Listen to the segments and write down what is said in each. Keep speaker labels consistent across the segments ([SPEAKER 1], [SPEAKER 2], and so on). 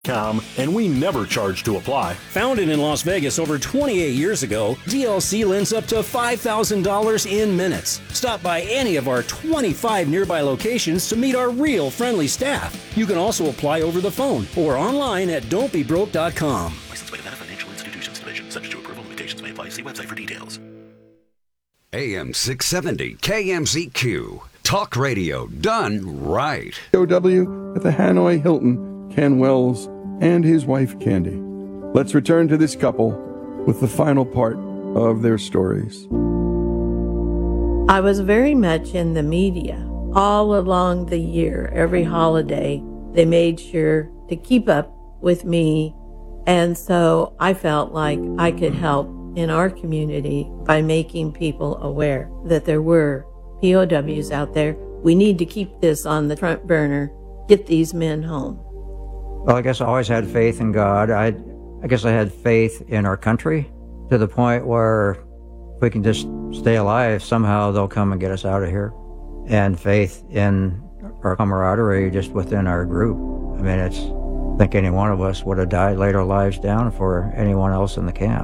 [SPEAKER 1] And we never charge to apply.
[SPEAKER 2] Founded in Las Vegas over 28 years ago, DLC lends up to $5,000 in minutes. Stop by any of our 25 nearby locations to meet our real friendly staff. You can also apply over the phone or online at don'tbebroke.com.
[SPEAKER 3] Licensed by Nevada Financial Institutions Division. Subject to approval. Limitations may apply. See website for details.
[SPEAKER 4] AM 670 KMZQ. Talk radio done right.
[SPEAKER 5] OW at the Hanoi Hilton. Ken Wells and his wife Candy. Let's return to this couple with the final part of their stories.
[SPEAKER 6] I was very much in the media all along the year. Every holiday, they made sure to keep up with me. And so I felt like I could help in our community by making people aware that there were POWs out there. We need to keep this on the front burner, get these men home.
[SPEAKER 7] Well, I guess I always had faith in God. I guess I had faith in our country to the point where if we can just stay alive, somehow they'll come and get us out of here. And faith in our camaraderie just within our group. I mean, I think any one of us would have died, laid our lives down for anyone else in the camp.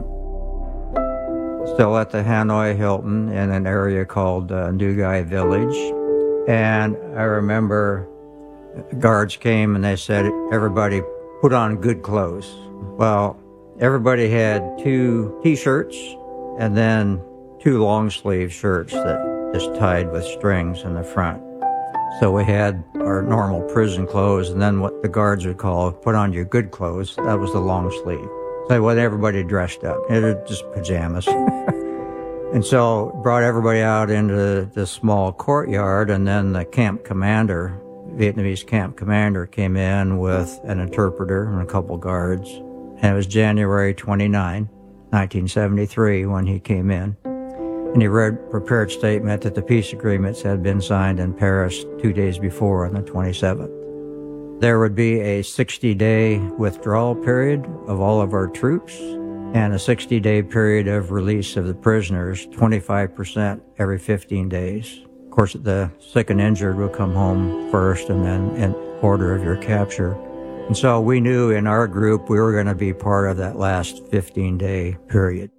[SPEAKER 7] Still at the Hanoi Hilton in an area called Ndugai Village. And I remember guards came and they said, everybody put on good clothes. Well, everybody had 2 t-shirts and then 2 long sleeve shirts that just tied with strings in the front. So we had our normal prison clothes and then what the guards would call put on your good clothes. That was the long sleeve. So when everybody dressed up, it was just pajamas. And so brought everybody out into the small courtyard and then the camp commander, Vietnamese camp commander, came in with an interpreter and a couple guards. And it was January 29, 1973 when he came in. And he read a prepared statement that the peace agreements had been signed in Paris 2 days before on the 27th. There would be a 60-day withdrawal period of all of our troops and a 60-day period of release of the prisoners, 25% every 15 days. Of course, the sick and injured will come home first and then in order of your capture. And so we knew in our group we were going to be part of that last 15-day period.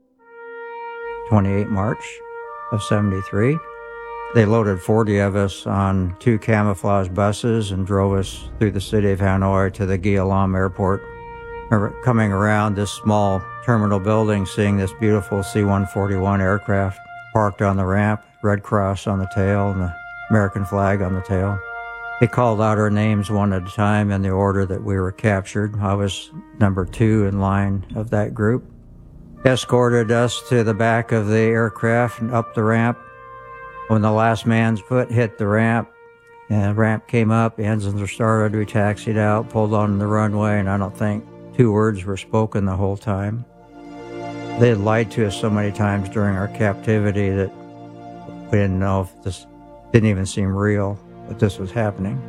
[SPEAKER 7] 28 March of 73. They loaded 40 of us on 2 camouflage buses and drove us through the city of Hanoi to the Gia Lam Airport. I remember coming around this small terminal building, seeing this beautiful C-141 aircraft parked on the ramp, Red Cross on the tail and the American flag on the tail. They called out our names one at a time in the order that we were captured. I was number 2 in line of that group. Escorted us to the back of the aircraft and up the ramp. When the last man's foot hit the ramp, and the ramp came up, engines were started, we taxied out, pulled on the runway, and I don't think 2 words were spoken the whole time. They had lied to us so many times during our captivity that we didn't know if this didn't even seem real, that this was happening.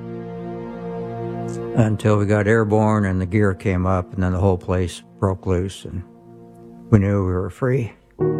[SPEAKER 7] Until we got airborne and the gear came up, and then the whole place broke loose, and we knew we were free.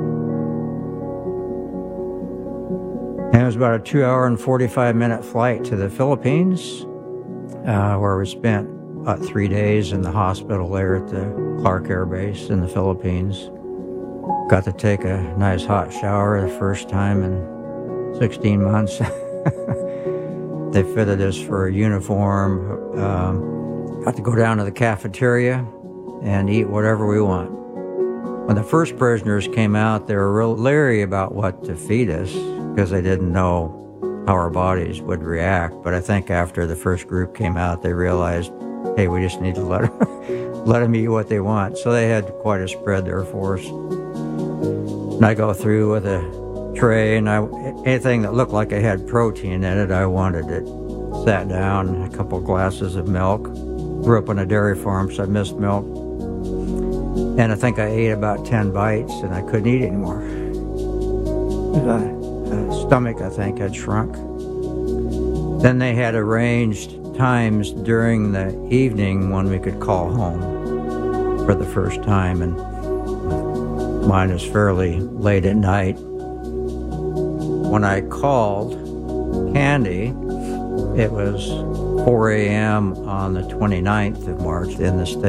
[SPEAKER 7] And it was about a 2-hour and 45-minute flight to the Philippines, where we spent about 3 days in the hospital there at the Clark Air Base in the Philippines. Got to take a nice hot shower the first time in 16 months. They fitted us for a uniform. Got to go down to the cafeteria and eat whatever we want. When the first prisoners came out, they were real leery about what to feed us because they didn't know how our bodies would react. But I think after the first group came out, they realized, hey, we just need to let them eat what they want. So they had quite a spread there for us. And I go through with a tray, and anything that looked like it had protein in it, I wanted it. Sat down, a couple glasses of milk. Grew up on a dairy farm, so I missed milk. And I think I ate about 10 bites, and I couldn't eat anymore. The stomach, I think, had shrunk. Then they had arranged times during the evening when we could call home for the first time, and mine was fairly late at night. When I called Candy, it was 4 a.m. on the 29th of March in the state.